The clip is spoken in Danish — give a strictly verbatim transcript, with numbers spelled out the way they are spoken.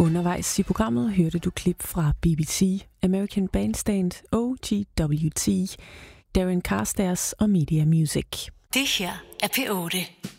Undervejs i programmet hørte du klip fra B B C, American Bandstand, O G W T, Darren Carstairs og Media Music. Det her er P otte.